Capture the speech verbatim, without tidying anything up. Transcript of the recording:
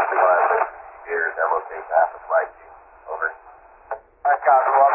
one, here's M O K half a flight. Over. I copy. Well,